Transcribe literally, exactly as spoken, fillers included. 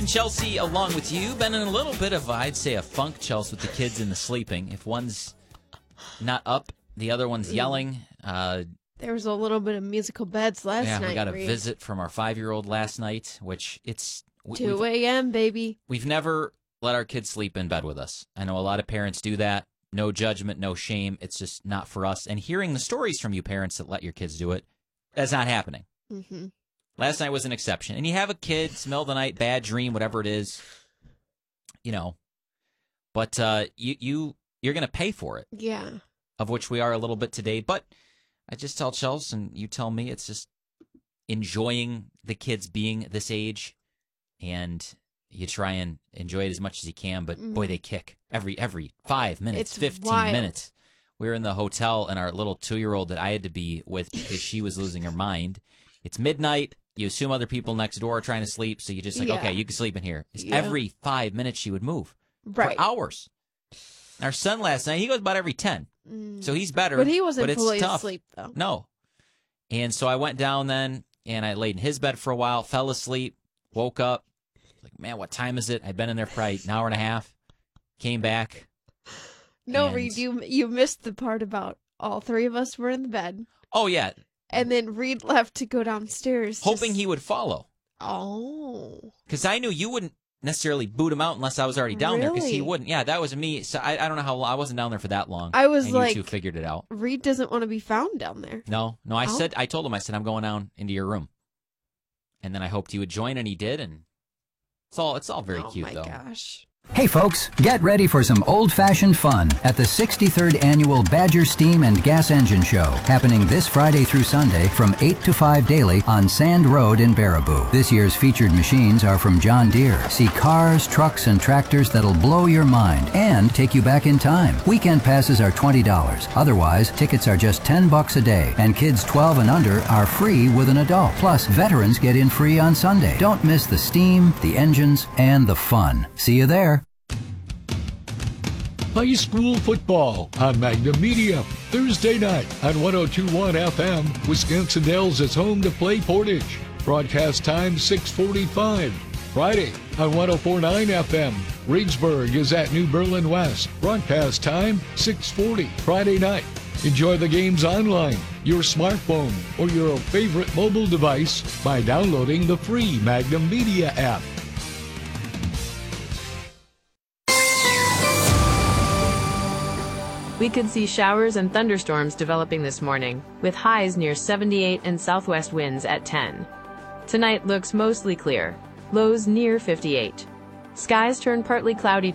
and Chelsea along with you. Been in a little bit of, I'd say, a funk, Chelsea, with the kids in the sleeping. If one's not up, the other one's yelling. Uh, there was a little bit of musical beds last yeah, night. Yeah, we got a Reed. visit from our five-year-old last night, which it's... We, two a.m., baby. We've never let our kids sleep in bed with us. I know a lot of parents do that. No judgment, no shame. It's just not for us. And hearing the stories from you parents that let your kids do it, that's not happening. Mm-hmm. Last night was an exception. And you have a kid, it's middle of the night, bad dream, whatever it is, you know. But uh, you, you, you're going to pay for it. Yeah. Of which we are a little bit today. But I just tell Chelsea, and you tell me, it's just enjoying the kids being this age. And you try and enjoy it as much as you can. But, mm. boy, they kick every every five minutes, it's fifteen wild. minutes. We were in the hotel, and our little two-year-old that I had to be with because she was losing her mind. It's midnight. You assume other people next door are trying to sleep, so you just like, yeah. okay, you can sleep in here. Yeah. Every five minutes she would move. Right. For hours. Our son last night, he goes about every ten. Mm. So he's better. But he wasn't but it's fully tough. asleep, though. No. And so I went down then, and I laid in his bed for a while, fell asleep, woke up. Like, man, what time is it? I'd been in there for probably an hour and a half. Came back. No, and... Reed, you, you missed the part about all three of us were in the bed. Oh, yeah. And then Reed left to go downstairs. Hoping just... he would follow. Oh. Because I knew you wouldn't necessarily boot him out unless I was already down really? there, because he wouldn't. Yeah, that was me. So I, I don't know how long. I wasn't down there for that long. I was and like, you two figured it out. Reed doesn't want to be found down there. No, no. I oh. said, I told him, I said, I'm going down into your room. And then I hoped he would join, and he did. And it's all, it's all very oh cute, my though. Gosh. Hey folks, get ready for some old-fashioned fun at the sixty-third Annual Badger Steam and Gas Engine Show, happening this Friday through Sunday from eight to five daily on Sand Road in Baraboo. This year's featured machines are from John Deere. See cars, trucks, and tractors that'll blow your mind and take you back in time. Weekend passes are twenty dollars. Otherwise, tickets are just ten bucks a day, and kids twelve and under are free with an adult. Plus, veterans get in free on Sunday. Don't miss the steam, the engines, and the fun. See you there. High school football on Magnum Media. Thursday night on one oh two point one F M, Wisconsin Dells is home to play Portage. Broadcast time six forty-five. Friday on one oh four point nine F M, Reedsburg is at New Berlin West. Broadcast time six forty. Friday night. Enjoy the games online, your smartphone, or your favorite mobile device by downloading the free Magnum Media app. We could see showers and thunderstorms developing this morning, with highs near seventy-eight and southwest winds at ten. Tonight looks mostly clear, lows near fifty-eight. Skies turn partly cloudy